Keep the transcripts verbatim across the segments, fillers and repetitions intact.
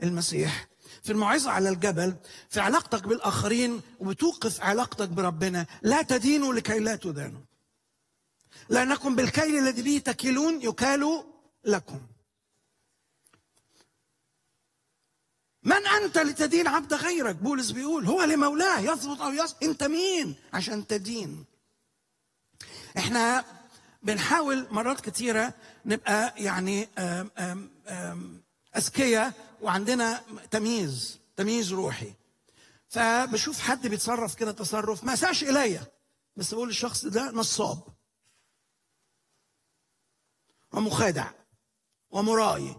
المسيح في الموعظة على الجبل في علاقتك بالآخرين، وبتوقف علاقتك بربنا. لا تدينوا لكي لا تدانوا، لأنكم بالكيل الذي به تكيلون يكال لكم. من أنت لتدين عبد غيرك؟ بولس بيقول هو لمولاه يضبط أو يصبر. أنت مين عشان تدين؟ احنا بنحاول مرات كتيرة نبقى يعني أم أم أم أذكياء وعندنا تمييز تمييز روحي. فبشوف حد بيتصرف كده تصرف ما ساش إليا، بس بقول الشخص ده نصاب ومخادع ومرائي.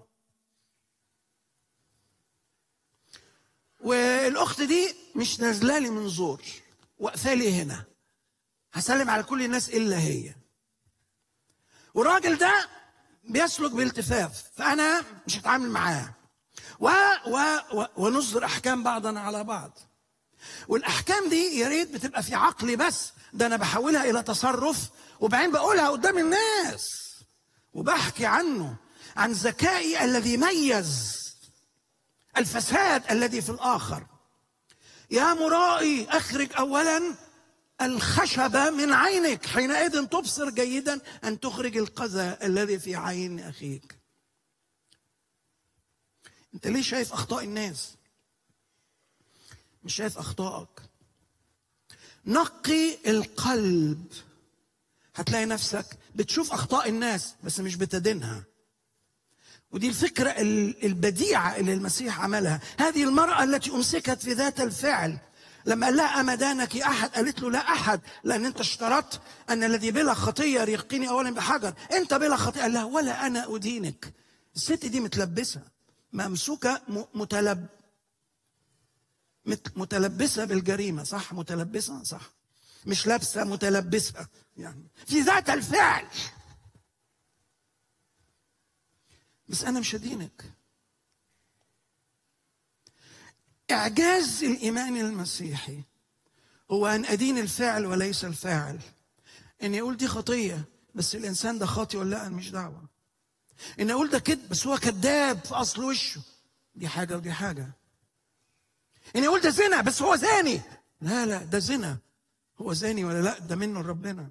والأخت دي مش نازله لي من زور، واقفه لي هنا، هسلم على كل الناس إلا هي. والراجل ده بيسلك بالتفاف، فأنا مش هتعامل معاه و... و... و... ونصدر أحكام بعضنا على بعض. والأحكام دي يا ريت بتبقى في عقلي بس، ده أنا بحولها إلى تصرف، وبعدين بقولها قدام الناس وبحكي عنه، عن ذكائي الذي ميز الفساد الذي في الآخر. يا مرائي أخرج أولا الخشب من عينك، حينئذ تبصر جيدا أن تخرج القذى الذي في عين أخيك. أنت ليه شايف أخطاء الناس؟ مش شايف أخطائك. نقي القلب، هتلاقي نفسك بتشوف أخطاء الناس بس مش بتدينها. ودي الفكرة البديعة اللي المسيح عملها. هذه المرأة التي أمسكت في ذات الفعل، لما قال لها أما دانك أحد؟ قالت له لا أحد، لأن أنت اشترطت أن الذي بلا خطية يرقيني أولا بحجر، أنت بلا خطية. قال لها ولا أنا أدينك. الست دي متلبسة، ممسوكة، متلب متلبسة بالجريمة، صح؟ متلبسة، صح، مش لابسة، متلبسة يعني في ذات الفعل. بس أنا مش هدينك. إعجاز الإيمان المسيحي هو أن أدين الفعل وليس الفاعل. إن يقول دي خطية بس الإنسان ده خاطئ ولا لا، أنا مش دعوة. إن أقول ده كذب بس هو كذاب في أصل وشه، دي حاجة ودي حاجة. إن يقول ده زنا بس هو زاني، لا لا ده زنا، هو زاني ولا لا ده منه ربنا.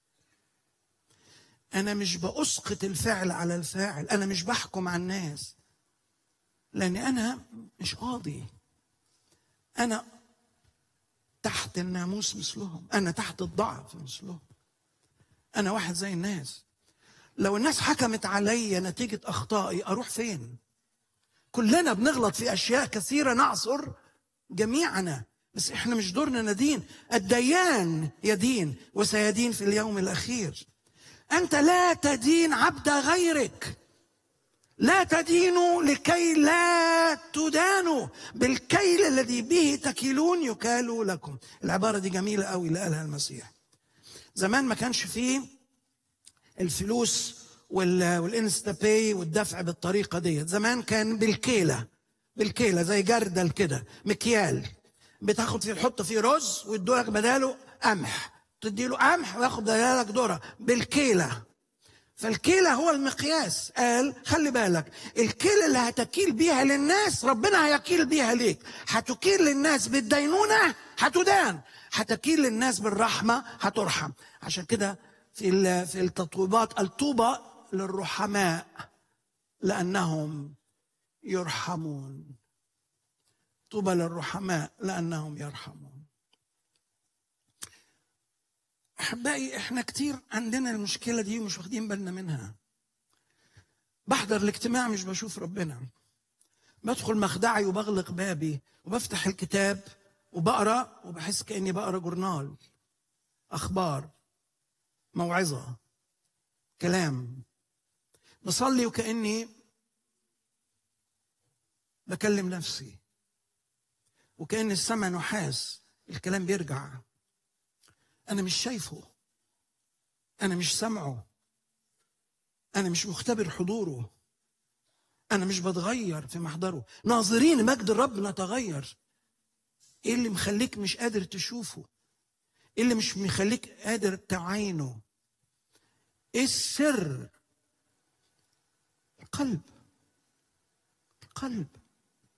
أنا مش بأسقط الفعل على الفاعل، أنا مش بحكم على الناس، لأن أنا مش قاضي. أنا تحت الناموس مثلهم، أنا تحت الضعف مثلهم، أنا واحد زي الناس. لو الناس حكمت علي نتيجة أخطائي أروح فين؟ كلنا بنغلط في أشياء كثيرة، نعصر جميعنا، بس إحنا مش دورنا ندين. الديان يدين وسيدين في اليوم الأخير. أنت لا تدين عبد غيرك، لا تدينوا لكي لا تدانوا، بالكيل الذي به تكيلون يكال لكم. العبارة دي جميلة قوي اللي قالها المسيح. زمان ما كانش فيه الفلوس والإنستا باي والدفع بالطريقة دي. زمان كان بالكيلة، بالكيلة زي جردل كده، مكيال، بتاخد فيه تحط فيه رز ويدولك بداله قمح، تديله قمح وياخد بدالك ذرة، بالكيلة. فالكيلة هو المقياس. قال خلي بالك، الكيلة اللي هتكيل بيها للناس ربنا هيكيل بيها ليك. هتكيل للناس بالدينونة هتدان، هتكيل للناس بالرحمة هترحم. عشان كده في في التطويبات الطوبى للرحماء لأنهم يرحمون. طوبى للرحماء لأنهم يرحمون. أحبائي، إحنا كتير عندنا المشكلة دي ومش واخدين بالنا منها. بحضر الاجتماع مش بشوف ربنا، بدخل مخدعي وبغلق بابي وبفتح الكتاب وبقرأ وبحس كأني بقرأ جورنال، أخبار، موعظة، كلام. بصلي وكأني بكلم نفسي، وكأن السماء نحاس، الكلام بيرجع. أنا مش شايفه، أنا مش سمعه، أنا مش مختبر حضوره، أنا مش بتغير في محضره. ناظرين مجد الرب نتغير. إيه اللي مخليك مش قادر تشوفه؟ إيه اللي مش مخليك قادر تعينه؟ إيه السر؟ القلب. القلب